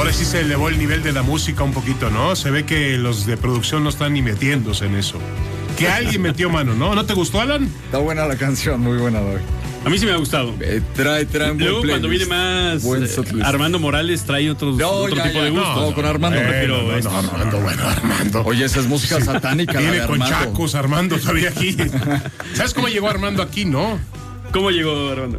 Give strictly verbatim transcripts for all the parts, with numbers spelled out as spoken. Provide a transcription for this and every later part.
Ahora sí se elevó el nivel de la música un poquito, ¿no? Se ve que los de producción no están ni metiéndose en eso. Que alguien metió mano, ¿no? ¿No te gustó, Alan? Está buena la canción, muy buena, Doy. A mí sí me ha gustado. Eh, trae, trae un Luego buen cuando viene playlist. más eh, Armando Morales trae otros, no, otro ya, tipo ya, de gustos. No, no, con Armando. Eh, pero no, no, esto, no, Armando, bueno, Armando. Oye, esa es música Sí. satánica. Viene la de con Armando. chacos, Armando, todavía aquí. ¿Sabes cómo llegó Armando aquí, no? ¿Cómo llegó Armando?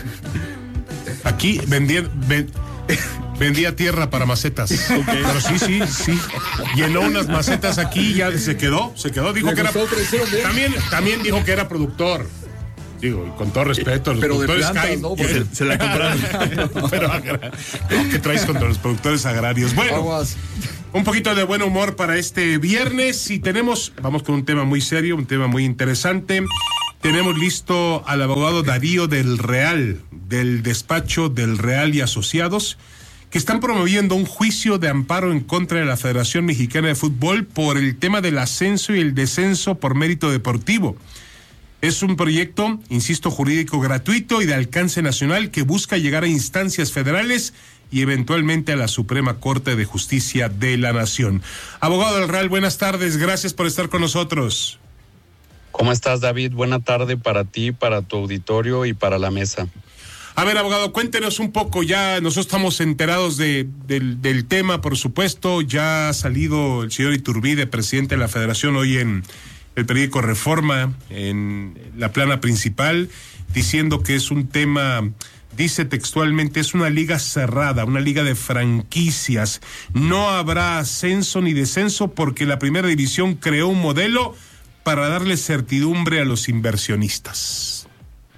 Aquí vendía, ven- vendía tierra para macetas. Ok. Pero sí, sí, sí. Llenó unas macetas aquí y ya se quedó, se quedó. Dijo Le que era. gustó, creció bien. También, también dijo que era productor. Digo, con todo respeto, los Pero de productores plantas, caen. ¿no? Porque Se, se la compraron. Pero agra- no, ¿qué traes contra los productores agrarios? Bueno, Aguas. un poquito de buen humor para este viernes y tenemos, vamos con un tema muy serio, un tema muy interesante. Tenemos listo al abogado Darío del Real, del despacho del Real y Asociados, que están promoviendo un juicio de amparo en contra de la Federación Mexicana de Fútbol por el tema del ascenso y el descenso por mérito deportivo. Es un proyecto, insisto, jurídico gratuito y de alcance nacional que busca llegar a instancias federales y eventualmente a la Suprema Corte de Justicia de la Nación. Abogado del Real, buenas tardes, gracias por estar con nosotros. ¿Cómo estás, David? Buena tarde para ti, para tu auditorio y para la mesa. A ver, abogado, cuéntenos un poco, ya nosotros estamos enterados de, del, del tema, por supuesto, ya ha salido el señor Iturbide, presidente de la Federación, hoy en el periódico Reforma, en la plana principal, diciendo que es un tema, dice textualmente, es una liga cerrada, una liga de franquicias, no habrá ascenso ni descenso porque la primera división creó un modelo para darle certidumbre a los inversionistas.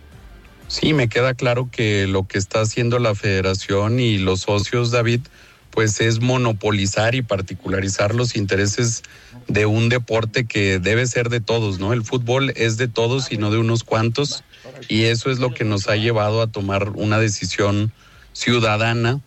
Sí, me queda claro que lo que está haciendo la federación y los socios, David, pues es monopolizar y particularizar los intereses de un deporte que debe ser de todos, ¿no? El fútbol es de todos y no de unos cuantos, y eso es lo que nos ha llevado a tomar una decisión ciudadana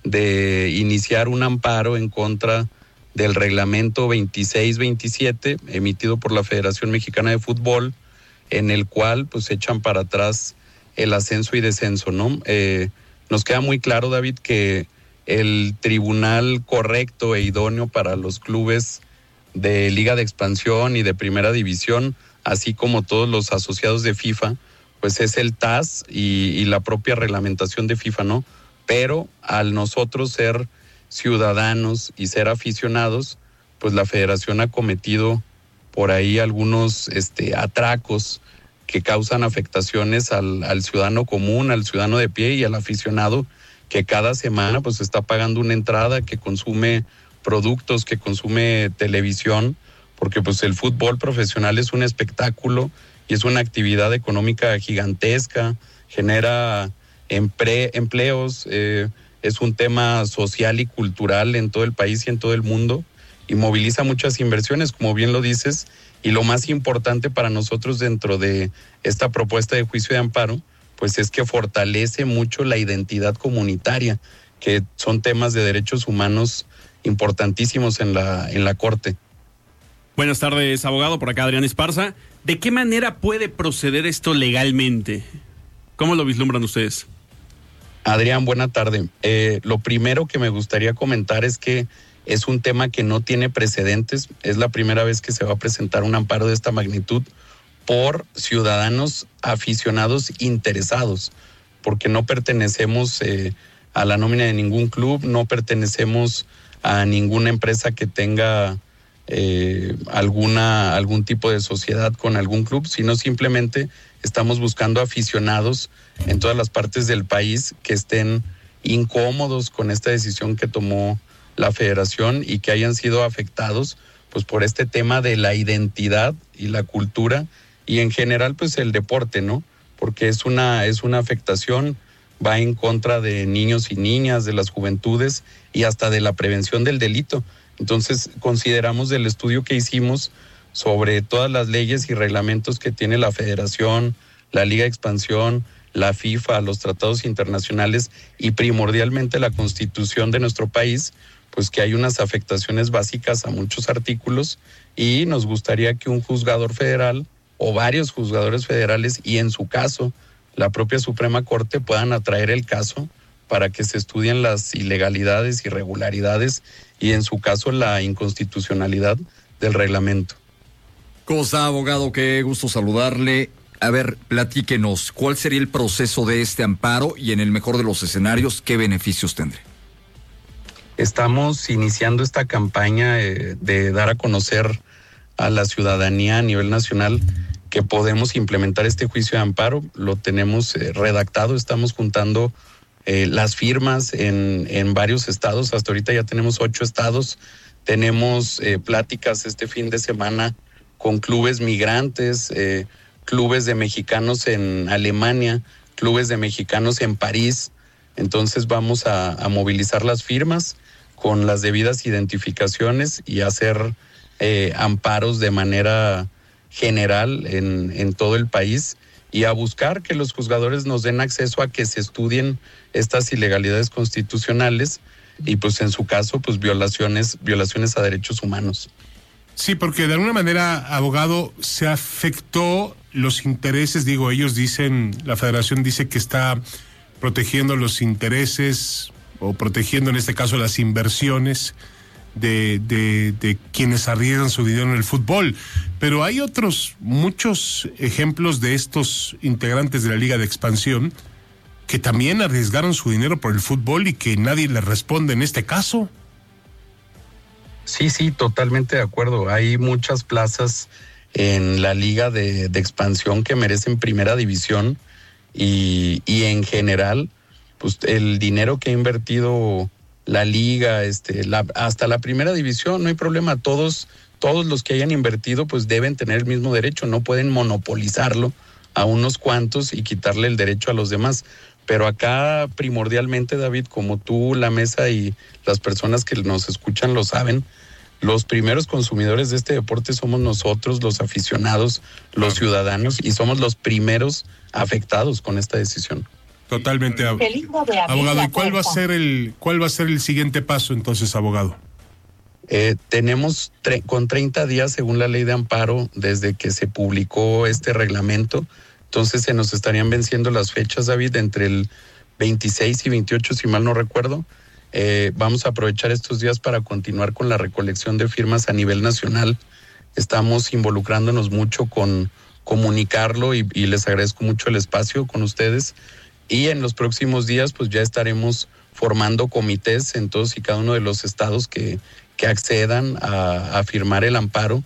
de iniciar un amparo en contra del reglamento veintiséis veintisiete emitido por la Federación Mexicana de Fútbol, en el cual pues echan para atrás el ascenso y descenso, ¿no? Eh, nos queda muy claro, David, que el tribunal correcto e idóneo para los clubes de Liga de Expansión y de Primera División, así como todos los asociados de FIFA, pues es el T A S y, y la propia reglamentación de FIFA, ¿no? Pero al nosotros ser ciudadanos y ser aficionados, pues la federación ha cometido por ahí algunos este, atracos que causan afectaciones al, al ciudadano común, al ciudadano de pie y al aficionado que cada semana pues está pagando una entrada, que consume productos, que consume televisión, porque pues el fútbol profesional es un espectáculo y es una actividad económica gigantesca, genera empre, empleos, eh, es un tema social y cultural en todo el país y en todo el mundo, y moviliza muchas inversiones, como bien lo dices, y lo más importante para nosotros dentro de esta propuesta de juicio de amparo, pues es que fortalece mucho la identidad comunitaria, que son temas de derechos humanos importantísimos en la, en la Corte. Buenas tardes, abogado, por acá Adrián Esparza. ¿De qué manera puede proceder esto legalmente? ¿Cómo lo vislumbran ustedes? Adrián, buena tarde. Eh, lo primero que me gustaría comentar es que es un tema que no tiene precedentes. Es la primera vez que se va a presentar un amparo de esta magnitud por ciudadanos aficionados interesados, porque no pertenecemos eh, a la nómina de ningún club, no pertenecemos a ninguna empresa que tenga eh, alguna algún tipo de sociedad con algún club, sino simplemente estamos buscando aficionados en todas las partes del país que estén incómodos con esta decisión que tomó la federación y que hayan sido afectados pues por este tema de la identidad y la cultura y en general pues el deporte, ¿no? Porque es una es una afectación, va en contra de niños y niñas, de las juventudes y hasta de la prevención del delito. Entonces consideramos del estudio que hicimos sobre todas las leyes y reglamentos que tiene la Federación, la Liga de Expansión, la FIFA, los tratados internacionales y primordialmente la Constitución de nuestro país, pues que hay unas afectaciones básicas a muchos artículos y nos gustaría que un juzgador federal o varios juzgadores federales y en su caso la propia Suprema Corte puedan atraer el caso para que se estudien las ilegalidades, irregularidades y en su caso la inconstitucionalidad del reglamento. ¿Cómo está, abogado? Qué gusto saludarle. A ver, platíquenos, ¿cuál sería el proceso de este amparo y en el mejor de los escenarios, qué beneficios tendré? Estamos iniciando esta campaña eh, de dar a conocer a la ciudadanía a nivel nacional que podemos implementar este juicio de amparo. Lo tenemos eh, redactado, estamos juntando eh, las firmas en, en varios estados. Hasta ahorita ya tenemos ocho estados. Tenemos eh, pláticas este fin de semana con clubes migrantes, eh, clubes de mexicanos en Alemania, clubes de mexicanos en París. Entonces vamos a, a movilizar las firmas con las debidas identificaciones y hacer eh, amparos de manera general en, en todo el país y a buscar que los juzgadores nos den acceso a que se estudien estas ilegalidades constitucionales y pues en su caso pues violaciones, violaciones a derechos humanos. Sí, porque de alguna manera, abogado, se afectó los intereses, digo, ellos dicen, la federación dice que está protegiendo los intereses o protegiendo en este caso las inversiones de, de, de quienes arriesgan su dinero en el fútbol, pero hay otros muchos ejemplos de estos integrantes de la Liga de Expansión que también arriesgaron su dinero por el fútbol y que nadie les responde en este caso. Sí, sí, totalmente de acuerdo. Hay muchas plazas en la Liga de, de Expansión que merecen primera división y, y en general, pues el dinero que ha invertido la Liga, este, la, hasta la primera división, no hay problema. Todos, todos los que hayan invertido, pues deben tener el mismo derecho. No pueden monopolizarlo a unos cuantos y quitarle el derecho a los demás. Pero acá primordialmente, David, como tú, la mesa y las personas que nos escuchan lo saben, los primeros consumidores de este deporte somos nosotros, los aficionados, los ciudadanos, y somos los primeros afectados con esta decisión. Totalmente, ab- abogado. ¿Y cuál va a ser el cuál va a ser el siguiente paso entonces, abogado? Eh, tenemos tre- con treinta días, según la ley de amparo, desde que se publicó este reglamento. Entonces se nos estarían venciendo las fechas, David, entre el veintiséis y veintiocho, si mal no recuerdo. Eh, vamos a aprovechar estos días para continuar con la recolección de firmas a nivel nacional. Estamos involucrándonos mucho con comunicarlo y, y les agradezco mucho el espacio con ustedes. Y en los próximos días, pues ya estaremos formando comités en todos y cada uno de los estados que, que accedan a, a firmar el amparo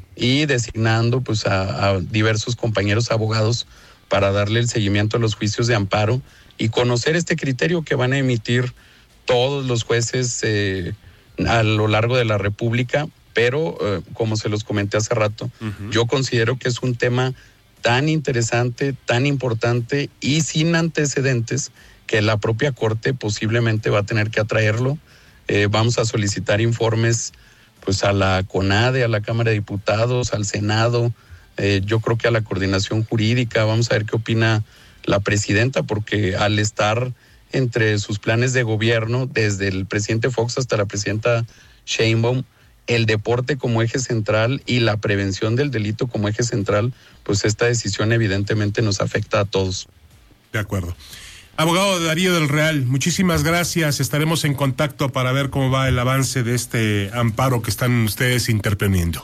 y designando pues a, a diversos compañeros abogados para darle el seguimiento a los juicios de amparo y conocer este criterio que van a emitir todos los jueces eh, a lo largo de la República, pero eh, como se los comenté hace rato, uh-huh. yo considero que es un tema tan interesante, tan importante y sin antecedentes que la propia Corte posiblemente va a tener que atraerlo. Eh, vamos a solicitar informes pues a la CONADE, a la Cámara de Diputados, al Senado, eh, yo creo que a la coordinación jurídica. Vamos a ver qué opina la presidenta, porque al estar entre sus planes de gobierno, desde el presidente Fox hasta la presidenta Sheinbaum, el deporte como eje central y la prevención del delito como eje central, pues esta decisión evidentemente nos afecta a todos. De acuerdo. Abogado Darío del Real, muchísimas gracias. Estaremos en contacto para ver cómo va el avance de este amparo que están ustedes interponiendo.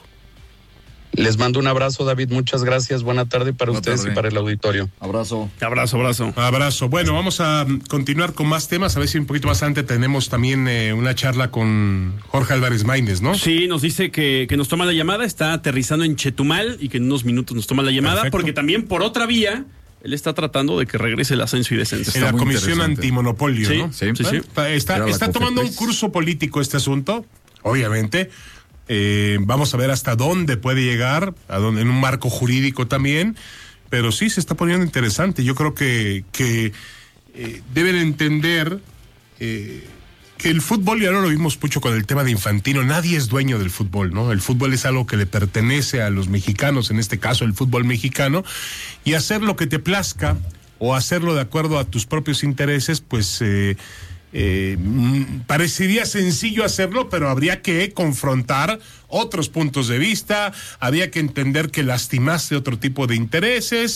Les mando un abrazo, David. Muchas gracias. Buena tarde para Buena ustedes tarde. y para el auditorio. Abrazo. Abrazo, abrazo. Abrazo. Bueno, vamos a continuar con más temas. A ver si un poquito más adelante tenemos también eh, una charla con Jorge Álvarez Maínez, ¿no? Sí, nos dice que, que nos toma la llamada, está aterrizando en Chetumal y que en unos minutos nos toma la llamada. Perfecto. Porque también por otra vía, él está tratando de que regrese el ascenso y descenso. En la muy Comisión interesante. Antimonopolio, Sí, ¿no? sí, sí. Bueno, sí. Está, está, Era la está tomando un Cofepris. curso político este asunto, obviamente. Eh, vamos a ver hasta dónde puede llegar, a dónde, en un marco jurídico también, pero sí se está poniendo interesante. Yo creo que, que eh, deben entender eh, que el fútbol, y ahora lo vimos mucho con el tema de Infantino, nadie es dueño del fútbol, ¿no? El fútbol es algo que le pertenece a los mexicanos, en este caso el fútbol mexicano, y hacer lo que te plazca o hacerlo de acuerdo a tus propios intereses, pues eh, eh, mm, parecería sencillo hacerlo, pero habría que confrontar otros puntos de vista, habría que entender que lastimaste otro tipo de intereses,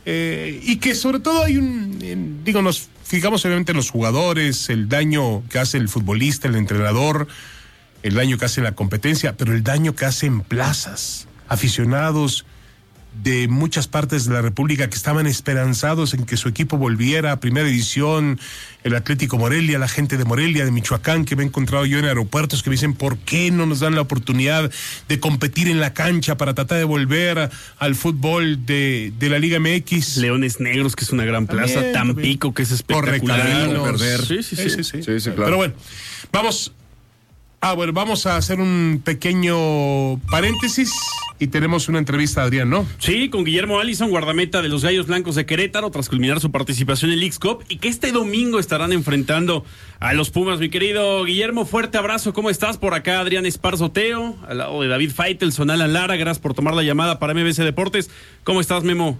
eh, y que sobre todo hay un, en, digo, nos fijamos obviamente en los jugadores, el daño que hace el futbolista, el entrenador, el daño que hace la competencia, pero el daño que hace en plazas, aficionados de muchas partes de la República que estaban esperanzados en que su equipo volviera a primera división, el Atlético Morelia, la gente de Morelia, de Michoacán, que me he encontrado yo en aeropuertos, que me dicen, ¿por qué no nos dan la oportunidad de competir en la cancha para tratar de volver a, al fútbol de, de la Liga M X? Leones Negros, que es una gran plaza, También, Tampico, también. que es espectacular. No perder. Sí, sí, sí. Sí, sí, sí. Sí, sí, claro. Pero bueno, vamos... Ah, bueno, vamos a hacer un pequeño paréntesis y tenemos una entrevista a Adrián, ¿no? Sí, con Guillermo Allison, guardameta de los Gallos Blancos de Querétaro, tras culminar su participación en Leagues Cup, y que este domingo estarán enfrentando a los Pumas. Mi querido Guillermo, fuerte abrazo, ¿cómo estás? Por acá Adrián Esparzoteo, al lado de David Faitelson, Alan Lara, gracias por tomar la llamada para M B C Deportes. ¿Cómo estás, Memo?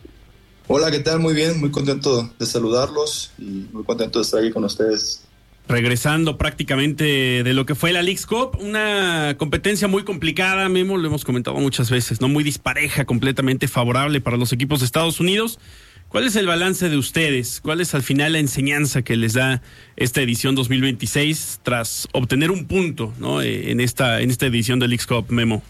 Hola, ¿qué tal? Muy bien, muy contento de saludarlos y muy contento de estar aquí con ustedes. Regresando prácticamente de lo que fue la Leagues Cup, una competencia muy complicada, Memo, lo hemos comentado muchas veces, no muy dispareja, completamente favorable para los equipos de Estados Unidos. ¿Cuál es el balance de ustedes? ¿Cuál es al final la enseñanza que les da esta edición dos mil veintiséis tras obtener un punto, ¿no? en esta en esta edición de Leagues Cup, Memo?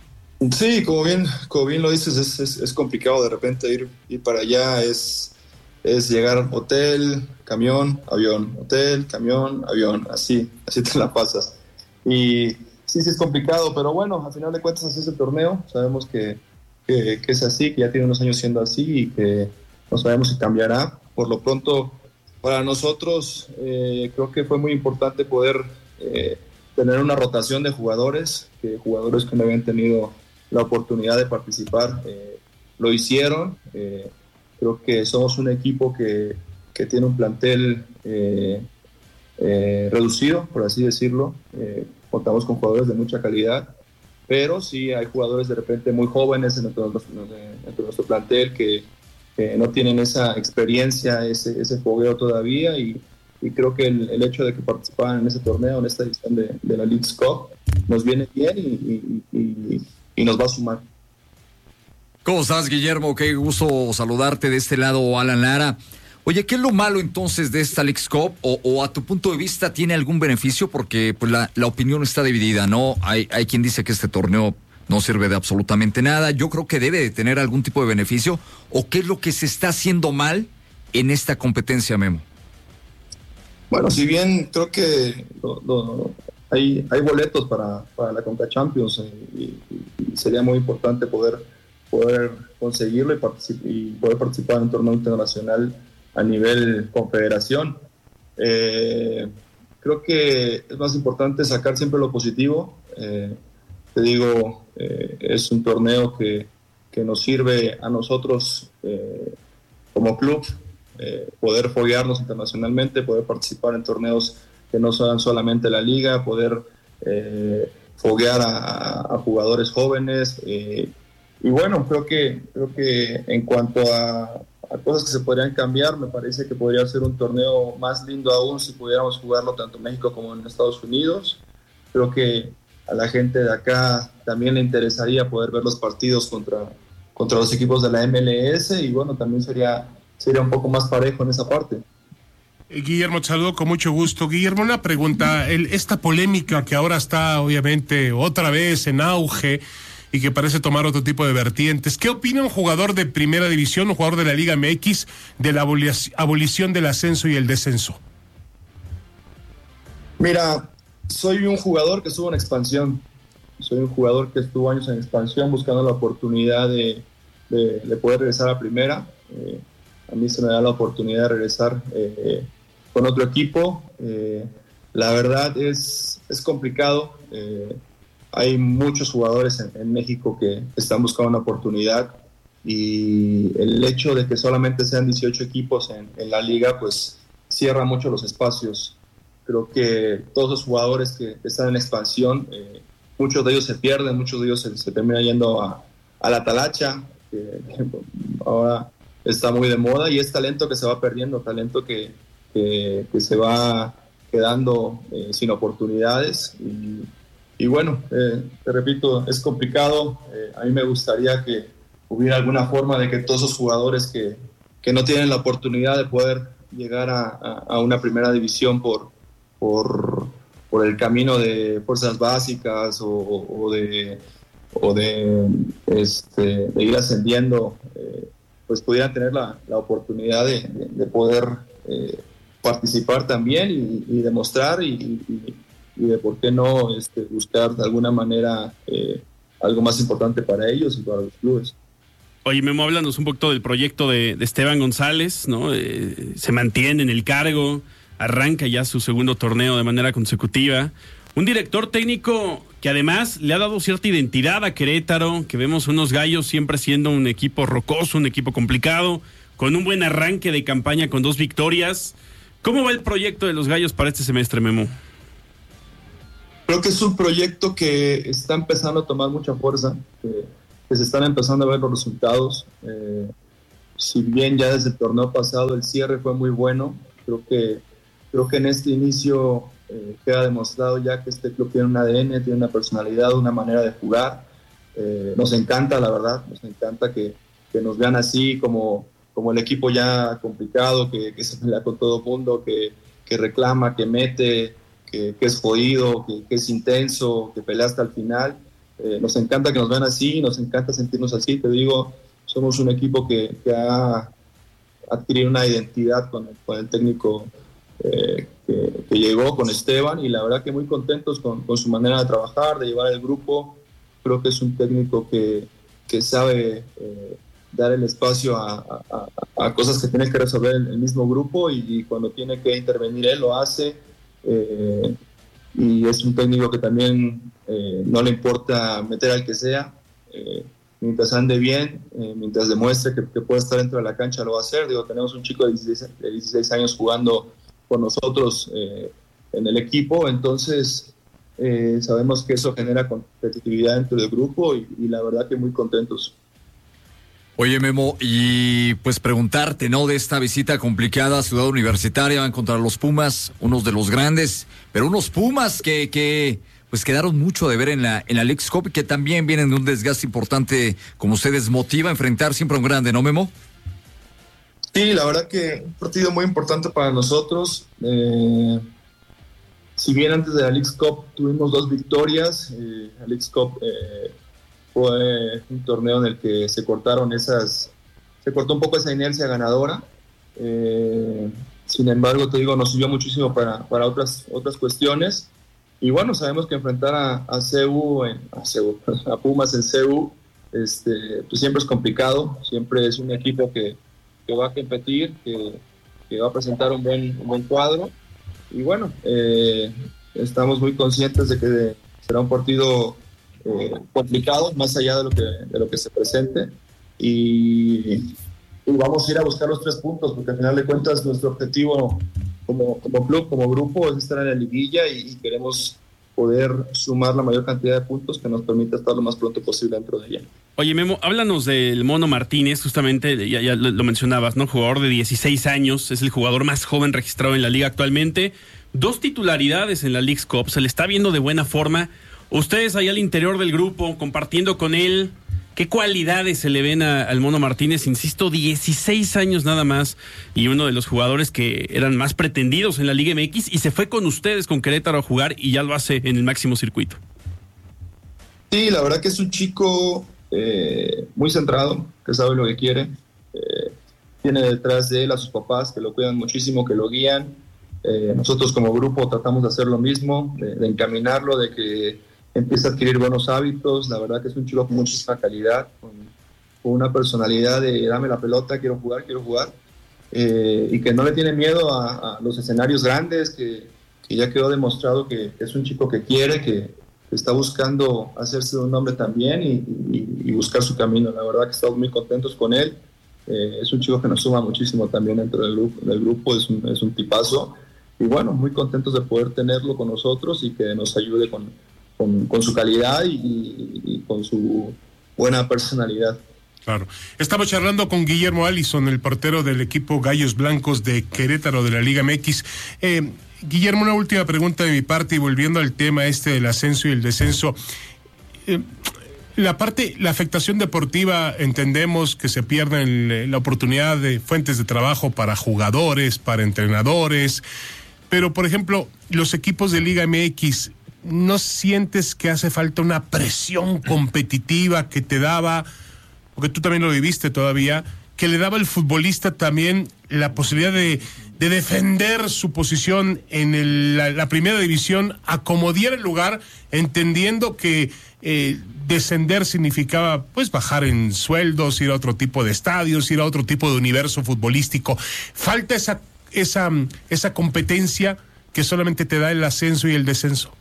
Sí, como bien, como bien lo dices, es, es, es complicado de repente ir, ir para allá, es, es llegar hotel, camión, avión, hotel, camión, avión, así, así te la pasas. Y sí, sí es complicado, pero bueno, al final de cuentas así es el torneo, sabemos que, que, que es así, que ya tiene unos años siendo así y que no sabemos si cambiará. Por lo pronto, para nosotros eh, creo que fue muy importante poder eh, tener una rotación de jugadores, que jugadores que no habían tenido la oportunidad de participar eh, lo hicieron. Eh, creo que somos un equipo que, que tiene un plantel eh, eh, reducido, por así decirlo. Eh, contamos con jugadores de mucha calidad, pero sí hay jugadores de repente muy jóvenes en nuestro, en nuestro plantel que, que no tienen esa experiencia, ese, ese fogueo todavía, y, y creo que el, el hecho de que participaban en ese torneo, en esta edición de, de la Leagues Cup, nos viene bien y, y, y, y nos va a sumar. ¿Cómo estás, Guillermo? Qué gusto saludarte de este lado, Alan Lara. Oye, ¿qué es lo malo entonces de esta Leagues Cup? O, o a tu punto de vista, ¿tiene algún beneficio? Porque pues la, la opinión está dividida, ¿no? Hay, hay quien dice que este torneo no sirve de absolutamente nada. Yo creo que debe de tener algún tipo de beneficio. ¿O qué es lo que se está haciendo mal en esta competencia, Memo? Bueno, si bien creo que lo, lo, hay, hay boletos para, para la Conca Champions eh, y, y sería muy importante poder, poder conseguirlo y, particip- y poder participar en un torneo internacional a nivel confederación. Eh, creo que es más importante sacar siempre lo positivo. Eh, te digo, eh, es un torneo que, que nos sirve a nosotros eh, como club, eh, poder foguearnos internacionalmente, poder participar en torneos que no sean solamente la liga, poder eh, foguear a, a jugadores jóvenes. Eh, y bueno, creo que, creo que en cuanto a, a cosas que se podrían cambiar, me parece que podría ser un torneo más lindo aún si pudiéramos jugarlo tanto en México como en Estados Unidos. Creo que a la gente de acá también le interesaría poder ver los partidos contra, contra los equipos de la M L S y bueno, también sería, sería un poco más parejo en esa parte. Eh, Guillermo, te saludo con mucho gusto. Guillermo, una pregunta. El, esta polémica que ahora está obviamente otra vez en auge y que parece tomar otro tipo de vertientes. ¿Qué opina un jugador de primera división, un jugador de la Liga M X, de la abolic- abolición del ascenso y el descenso? Mira, soy un jugador que estuvo en expansión. Soy un jugador que estuvo años en expansión buscando la oportunidad de, de, de poder regresar a primera. Eh, a mí se me da la oportunidad de regresar eh, con otro equipo. Eh, la verdad es, es complicado. Eh, hay muchos jugadores en, en México que están buscando una oportunidad y el hecho de que solamente sean dieciocho equipos en, en la liga pues cierra mucho los espacios. Creo que todos los jugadores que están en expansión, eh, muchos de ellos se pierden, muchos de ellos se, se terminan yendo a, a la talacha, que, que ahora está muy de moda, y es talento que se va perdiendo, talento que, que, que se va quedando eh, sin oportunidades. Y, y bueno, eh, te repito, es complicado. Eh, a mí me gustaría que, hubiera alguna forma de que todos esos jugadores que, que no tienen la oportunidad de poder llegar a, a, a una primera división por, por, por el camino de fuerzas básicas o, o, o de, o de, este, de ir ascendiendo, eh, pues pudieran tener la, la oportunidad de, de, de poder eh, participar también y, y demostrar y, y, y de por qué no este, buscar de alguna manera eh, algo más importante para ellos y para los clubes. Oye, Memo, háblanos un poquito del proyecto de, de Esteban González, ¿no? Eh, se mantiene en el cargo, arranca ya su segundo torneo de manera consecutiva. Un director técnico que además le ha dado cierta identidad a Querétaro, que vemos unos Gallos siempre siendo un equipo rocoso, un equipo complicado, con un buen arranque de campaña con dos victorias. ¿Cómo va el proyecto de los Gallos para este semestre, Memo? Creo que es un proyecto que está empezando a tomar mucha fuerza, que, que se están empezando a ver los resultados. Eh, si bien ya desde el torneo pasado el cierre fue muy bueno, creo que, creo que en este inicio eh, queda demostrado ya que este club tiene un A D N, tiene una personalidad, una manera de jugar. Eh, nos encanta, la verdad, nos encanta que, que nos vean así como, como el equipo ya complicado, que, que se pelea con todo el mundo, que, que reclama, que mete, que, que es jodido, que, que es intenso, que pelea hasta el final. Eh, nos encanta que nos vean así, nos encanta sentirnos así. Te digo, somos un equipo que, que ha adquirido una identidad con el, con el técnico eh, que, que llegó, con Esteban, y la verdad que muy contentos con, con su manera de trabajar, de llevar el grupo. Creo que es un técnico que, que sabe eh, dar el espacio a, a, a cosas que tiene que resolver el, el mismo grupo, y, y cuando tiene que intervenir él lo hace. Eh, y es un técnico que también eh, no le importa meter al que sea, eh, mientras ande bien, eh, mientras demuestre que, que puede estar dentro de la cancha, lo va a hacer. Digo, tenemos un chico de dieciséis, de dieciséis años jugando con nosotros eh, en el equipo, entonces eh, sabemos que eso genera competitividad dentro del grupo, y, y la verdad que muy contentos. Oye, Memo, y pues preguntarte, ¿no? De esta visita complicada a Ciudad Universitaria, van contra los Pumas, unos de los grandes, pero unos Pumas que, que pues quedaron mucho de ver en la, en la Leagues Cup y que también vienen de un desgaste importante, como ustedes motiva a enfrentar siempre a un grande, ¿no, Memo? Sí, la verdad que un partido muy importante para nosotros. Eh, si bien antes de la Leagues Cup tuvimos dos victorias, eh, la Leagues Cup eh, fue un torneo en el que se cortaron esas, se cortó un poco esa inercia ganadora. Eh, sin embargo, te digo, nos sirvió muchísimo para, para otras, otras cuestiones. Y bueno, sabemos que enfrentar a, a C U, en, a, C U a Pumas en C U, este, pues siempre es complicado, siempre es un equipo que, que va a competir, que, que va a presentar un buen, un buen cuadro. Y bueno, eh, estamos muy conscientes de que será un partido Eh, complicado, más allá de lo que, de lo que se presente, y, y vamos a ir a buscar los tres puntos, porque al final de cuentas nuestro objetivo como, como club, como grupo, es estar en la liguilla, y, y queremos poder sumar la mayor cantidad de puntos que nos permita estar lo más pronto posible dentro de ella. Oye, Memo, háblanos del Mono Martínez, justamente, ya, ya lo, lo mencionabas, ¿no? Jugador de dieciséis años, es el jugador más joven registrado en la liga actualmente, dos titularidades en la Leagues Cup, se le está viendo de buena forma. Ustedes ahí al interior del grupo, compartiendo con él, ¿qué cualidades se le ven a, al Mono Martínez? Insisto, dieciséis años nada más, y uno de los jugadores que eran más pretendidos en la Liga M X, y se fue con ustedes, con Querétaro, a jugar, y ya lo hace en el máximo circuito. Sí, la verdad que es un chico eh, muy centrado, que sabe lo que quiere. Eh, tiene detrás de él a sus papás, que lo cuidan muchísimo, que lo guían. Eh, nosotros como grupo tratamos de hacer lo mismo, de, de encaminarlo, de que empieza a adquirir buenos hábitos. La verdad que es un chico con muchísima calidad, con, con una personalidad de dame la pelota, quiero jugar, quiero jugar, eh, y que no le tiene miedo a, a los escenarios grandes, que, que ya quedó demostrado que es un chico que quiere, que, que está buscando hacerse un nombre también, y, y, y buscar su camino. La verdad que estamos muy contentos con él. Eh, es un chico que nos suma muchísimo también dentro del grupo, del grupo es, un, es un tipazo, y bueno, muy contentos de poder tenerlo con nosotros y que nos ayude con Con, con su calidad y, y, y con su buena personalidad. Claro. Estamos charlando con Guillermo Allison, el portero del equipo Gallos Blancos de Querétaro de la Liga M X. Eh, Guillermo, una última pregunta de mi parte, y volviendo al tema este del ascenso y el descenso. Eh, La parte, la afectación deportiva, entendemos que se pierden la oportunidad de fuentes de trabajo para jugadores, para entrenadores, pero por ejemplo, los equipos de Liga M X, ¿no sientes que hace falta una presión competitiva que te daba, porque tú también lo viviste todavía, que le daba al futbolista también la posibilidad de, de defender su posición en el, la, la primera división, acomodiar el lugar, entendiendo que eh, descender significaba pues bajar en sueldos, ir a otro tipo de estadios, ir a otro tipo de universo futbolístico? Falta esa, esa, esa competencia que solamente te da el ascenso y el descenso.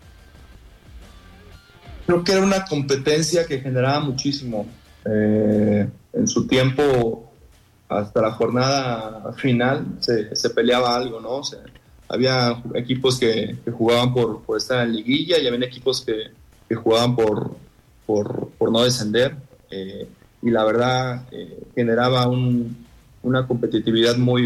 Creo que era una competencia que generaba muchísimo. Eh, en su tiempo, hasta la jornada final, se, se peleaba algo, ¿no? O sea, había equipos que, que jugaban por, por estar en liguilla y había equipos que, que jugaban por, por, por no descender. Eh, y la verdad, eh, generaba un, una competitividad muy,